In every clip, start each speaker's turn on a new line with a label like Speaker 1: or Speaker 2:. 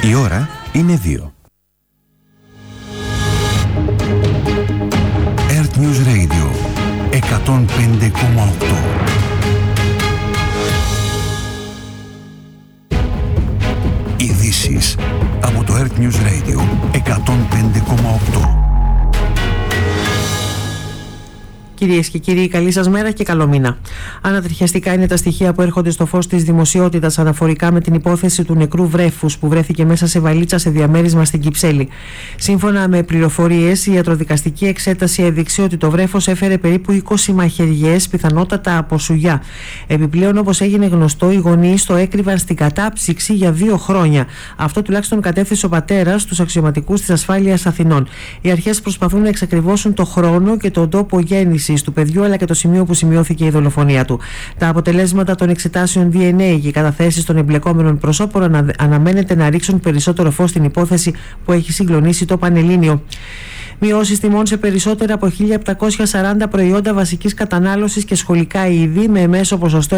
Speaker 1: Η ώρα είναι 2. Earth News Radio 105,8. Ειδήσεις από το Earth News Radio 105,8.
Speaker 2: Κυρίες και κύριοι, καλή σας μέρα και καλό μήνα. Ανατριχιαστικά είναι τα στοιχεία που έρχονται στο φως της δημοσιότητας αναφορικά με την υπόθεση του νεκρού βρέφους που βρέθηκε μέσα σε βαλίτσα σε διαμέρισμα στην Κυψέλη. Σύμφωνα με πληροφορίες, η ιατροδικαστική εξέταση έδειξε ότι το βρέφος έφερε περίπου 20 μαχαιριές, πιθανότατα από σουγιά. Επιπλέον, όπως έγινε γνωστό, οι γονείς το έκρυβαν στην κατάψυξη για 2 χρόνια. Αυτό τουλάχιστον κατέθεσε ο πατέρας στους αξιωματικούς της ασφάλειας Αθηνών. Οι αρχές προσπαθούν να εξακριβώσουν το χρόνο και τον τόπο γέννησης του παιδιού, αλλά και το σημείο που σημειώθηκε η δολοφονία του. Τα αποτελέσματα των εξετάσεων DNA και οι καταθέσεις των εμπλεκόμενων προσώπων αναμένεται να ρίξουν περισσότερο φως στην υπόθεση που έχει συγκλονίσει το Πανελλήνιο. Μειώσεις τιμών σε περισσότερα από 1.740 προϊόντα βασικής κατανάλωσης και σχολικά είδη με μέσο ποσοστό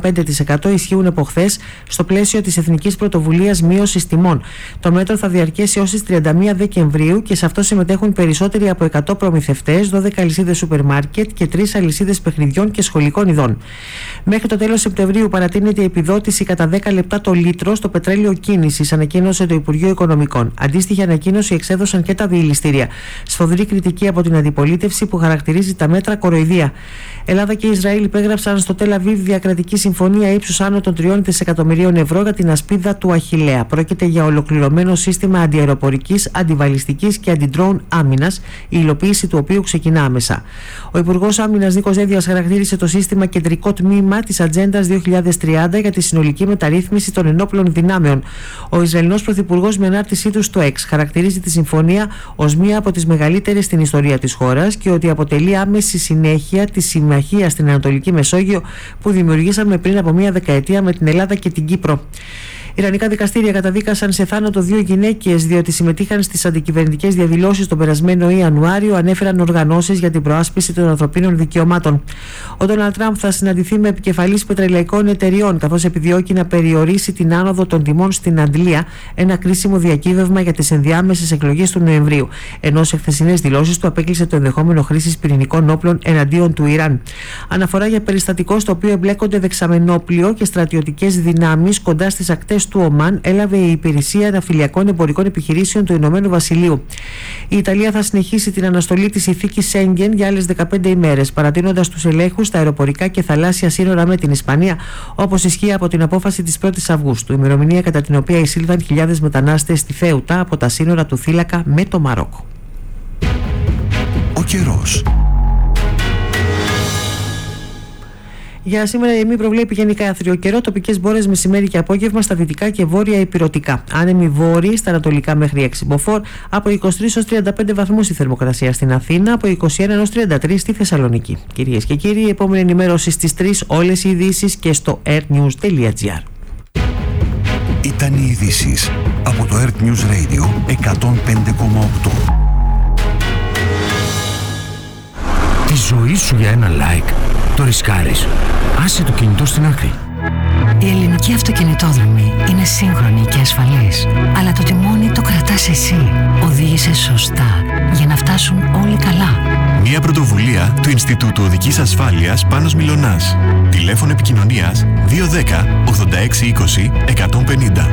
Speaker 2: 9,5% ισχύουν από χθες στο πλαίσιο της Εθνικής Πρωτοβουλίας Μείωσης Τιμών. Το μέτρο θα διαρκέσει ως τις 31 Δεκεμβρίου και σε αυτό συμμετέχουν περισσότεροι από 100 προμηθευτές, 12 αλυσίδες σούπερ μάρκετ και 3 αλυσίδες παιχνιδιών και σχολικών ειδών. Μέχρι το τέλος Σεπτεμβρίου παρατείνεται η επιδότηση κατά 10 λεπτά το λίτρο στο πετρέλαιο κίνησης, ανακοίνωσε το Υπουργείο Οικονομικών. Αντίστοιχη ανακοίνωση εξέδωσαν και τα διελιστήρια. Σφοδρή κριτική από την αντιπολίτευση που χαρακτηρίζει τα μέτρα κοροϊδία. Ελλάδα και Ισραήλ υπέγραψαν στο Τελ Αβίβ διακρατική συμφωνία ύψους άνω των 3 δισεκατομμυρίων ευρώ για την ασπίδα του Αχιλλέα. Πρόκειται για ολοκληρωμένο σύστημα αντιαεροπορικής, αντιβαλιστικής και αντιντρόουν άμυνας, η υλοποίηση του οποίου ξεκινά άμεσα. Ο Υπουργός Άμυνας Νίκος Δένδιας χαρακτήρισε το σύστημα κεντρικό τμήμα της Ατζέντας 2030 για τη συνολική μεταρρύθμιση των ενόπλων δυνάμεων. Ο Ισραηλινός Πρωθυπουργός, με ανάρτησή του στο X, χαρακτηρίζει τη συμφωνία ως μία από τις μεγαλύτερες στην ιστορία της χώρας και ότι αποτελεί άμεση συνέχεια της συμμαχίας στην Ανατολική Μεσόγειο που δημιουργήσαμε πριν από μία δεκαετία με την Ελλάδα και την Κύπρο. Ιρανικά δικαστήρια καταδίκασαν σε θάνατο 2 γυναίκες διότι συμμετείχαν στις αντικυβερνητικές διαδηλώσεις τον περασμένο Ιανουάριο, ανέφεραν οργανώσεις για την προάσπιση των ανθρωπίνων δικαιωμάτων. Ο Ντόναλντ Τραμπ θα συναντηθεί με επικεφαλής πετρελαϊκών εταιριών, καθώς επιδιώκει να περιορίσει την άνοδο των τιμών στην Αντλία, ένα κρίσιμο διακύβευμα για τις ενδιάμεσες εκλογές του Νοεμβρίου. Ενώ σε χθεσινές δηλώσεις του απέκλεισε το ενδεχόμενο χρήσης πυρηνικών όπλων εναντίον του Ιράν. Αναφορά για περιστατικό στο οποίο εμπλέκονται δεξαμενόπλιο και στρατιωτικές δυνάμεις κοντά στις ακτές του Ομάν έλαβε η Υπηρεσία Ναυτιλιακών Εμπορικών Επιχειρήσεων του Ηνωμένου Βασιλείου. Η Ιταλία θα συνεχίσει την αναστολή της ηθίκης Σέγγεν για άλλες 15 ημέρες, παρατείνοντας τους ελέγχους στα αεροπορικά και θαλάσσια σύνορα με την Ισπανία, όπως ισχύει από την απόφαση της 1ης Αυγούστου, ημερομηνία κατά την οποία εισήλθαν χιλιάδες μετανάστες στη Θέουτα από τα σύνορα του θύλακα με το Μαρόκο.
Speaker 1: Ο καιρός.
Speaker 2: Για σήμερα η ΕΜΗ προβλέπει γενικά άθριο καιρό, τοπικές μπόρες μεσημέρι και απόγευμα στα δυτικά και βόρεια ηπειρωτικά. Άνεμοι βόρειοι στα ανατολικά μέχρι 6 μποφόρ, από 23 έως 35 βαθμούς η θερμοκρασία στην Αθήνα, από 21 έως 33 στη Θεσσαλονίκη. Κυρίες και κύριοι, η επόμενη ενημέρωση στις 3, όλες οι ειδήσεις και στο airnews.gr.
Speaker 1: Ήταν οι ειδήσεις από το Earth News Radio 105,8.
Speaker 3: Τη ζωή σου για ένα like το ρισκάρεις. Άσε το κινητό στην άκρη.
Speaker 4: Η ελληνική αυτοκινητόδρομη είναι σύγχρονη και ασφαλής, αλλά το τιμόνι το κρατάς εσύ. Οδήγησε σωστά για να φτάσουν όλοι καλά.
Speaker 5: Μια πρωτοβουλία του Ινστιτούτου Οδικής Ασφάλειας Πάνος Μιλωνάς. Τηλέφωνο επικοινωνίας 210 86 20 150.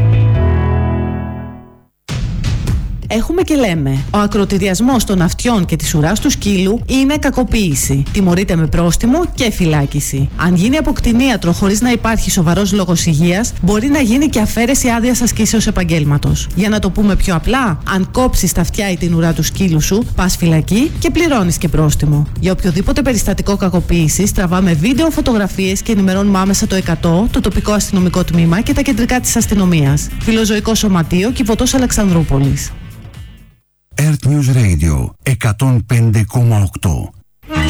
Speaker 6: Έχουμε και λέμε. Ο ακροτηριασμός των αυτιών και της ουράς του σκύλου είναι κακοποίηση. Τιμωρείται με πρόστιμο και φυλάκιση. Αν γίνει από κτηνίατρο χωρίς να υπάρχει σοβαρός λόγος υγείας, μπορεί να γίνει και αφαίρεση άδειας ασκήσεως επαγγέλματος. Για να το πούμε πιο απλά, αν κόψεις τα αυτιά ή την ουρά του σκύλου σου, πας φυλακή και πληρώνεις και πρόστιμο. Για οποιοδήποτε περιστατικό κακοποίησης, τραβάμε βίντεο, φωτογραφίες και ενημερώνουμε άμεσα το 100, το τοπικό αστυνομικό τμήμα και τα κεντρικά της αστυνομίας. Φιλοζωικό Σωματείο, Κιβωτός Αλεξανδρούπολης.
Speaker 1: Earth News Radio 105,8.